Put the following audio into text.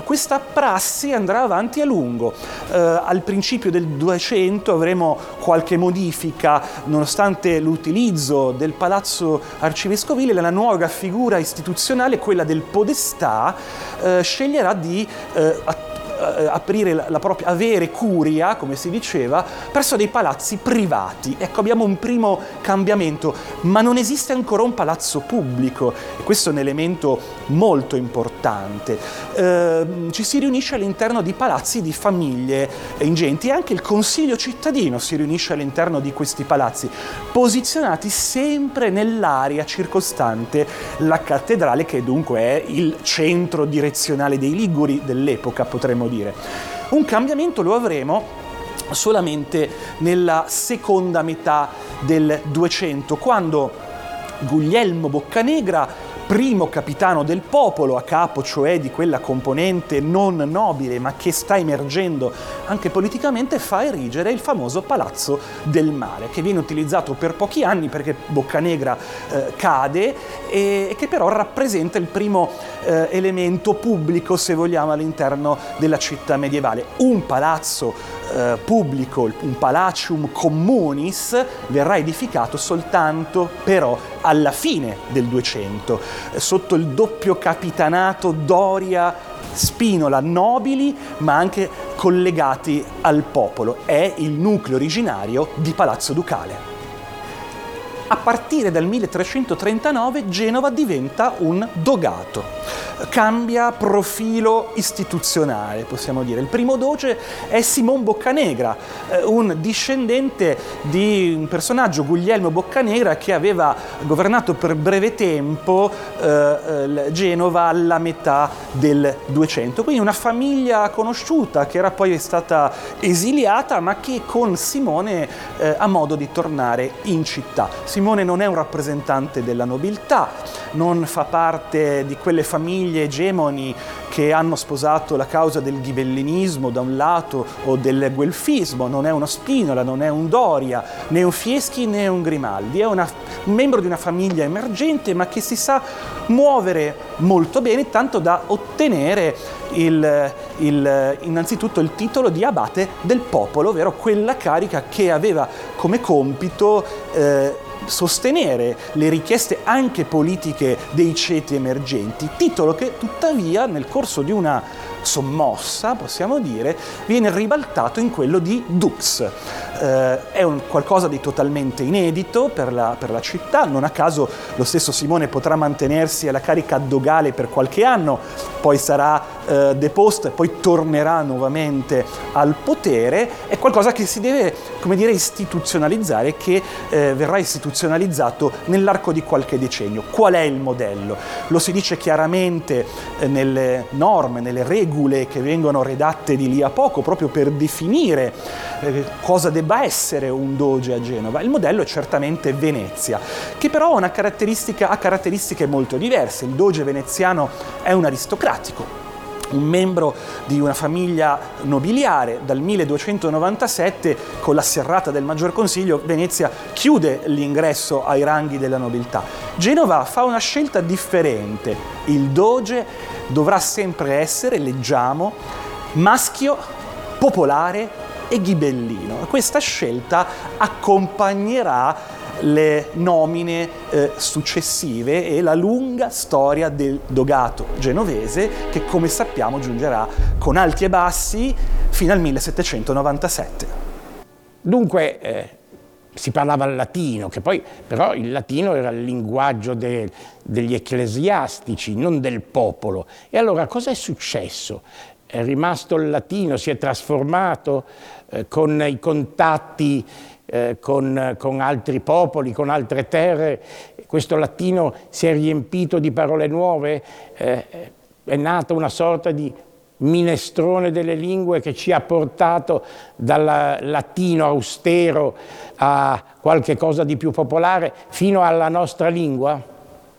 questa prassi andrà avanti a lungo. Al principio del 200 avremo qualche modifica, nonostante l'utilizzo del palazzo arcivescovile, la nuova figura istituzionale, quella del podestà, sceglierà di aprire la propria, avere curia, come si diceva, presso dei palazzi privati. Ecco, abbiamo un primo cambiamento, ma non esiste ancora un palazzo pubblico, e questo è un elemento molto importante. Ci si riunisce all'interno di palazzi di famiglie ingenti, e anche il consiglio cittadino si riunisce all'interno di questi palazzi, posizionati sempre nell'area circostante la cattedrale, che dunque è il centro direzionale dei Liguri dell'epoca, potremmo dire. Un cambiamento lo avremo solamente nella seconda metà del 200, quando Guglielmo Boccanegra, primo capitano del popolo, a capo cioè di quella componente non nobile ma che sta emergendo anche politicamente, fa erigere il famoso Palazzo del Mare, che viene utilizzato per pochi anni perché Boccanegra cade, e che però rappresenta il primo elemento pubblico, se vogliamo, all'interno della città medievale. Un palazzo pubblico, un Palacium Communis, verrà edificato soltanto però alla fine del 200, sotto il doppio capitanato Doria-Spinola, nobili ma anche collegati al popolo. È il nucleo originario di Palazzo Ducale. A partire dal 1339 Genova diventa un dogato, cambia profilo istituzionale, possiamo dire. Il primo doge è Simon Boccanegra, un discendente di un personaggio, Guglielmo Boccanegra, che aveva governato per breve tempo Genova alla metà del 200. Quindi una famiglia conosciuta che era poi stata esiliata, ma che con Simone ha modo di tornare in città. Simone non è un rappresentante della nobiltà, non fa parte di quelle famiglie egemoni che hanno sposato la causa del ghibellinismo da un lato o del guelfismo, non è uno Spinola, non è un Doria, né un Fieschi né un Grimaldi, è un membro di una famiglia emergente ma che si sa muovere molto bene, tanto da ottenere innanzitutto il titolo di abate del popolo, ovvero quella carica che aveva come compito sostenere le richieste anche politiche dei ceti emergenti, titolo che tuttavia nel corso di una sommossa, possiamo dire, viene ribaltato in quello di dux. È qualcosa di totalmente inedito per la città. Non a caso lo stesso Simone potrà mantenersi alla carica dogale per qualche anno, poi sarà deposto e poi tornerà nuovamente al potere. È qualcosa che si deve, come dire, istituzionalizzare, che verrà istituzionalizzato nell'arco di qualche decennio. Qual è il modello? Lo si dice chiaramente nelle norme, nelle regole che vengono redatte di lì a poco, proprio per definire cosa debba essere un doge a Genova. Il modello è certamente Venezia, che però ha caratteristiche molto diverse. Il doge veneziano è un aristocratico, un membro di una famiglia nobiliare. Dal 1297, con la serrata del Maggior Consiglio, Venezia chiude l'ingresso ai ranghi della nobiltà. Genova fa una scelta differente. Il doge dovrà sempre essere, leggiamo, maschio, popolare e ghibellino. Questa scelta accompagnerà le nomine successive e la lunga storia del dogato genovese, che come sappiamo giungerà con alti e bassi fino al 1797. Dunque si parlava il latino, che poi però il latino era il linguaggio degli ecclesiastici, non del popolo. E allora cosa è successo? È rimasto il latino, si è trasformato con i contatti con altri popoli, con altre terre. Questo latino si è riempito di parole nuove, è nata una sorta di minestrone delle lingue che ci ha portato dal latino austero a qualche cosa di più popolare fino alla nostra lingua.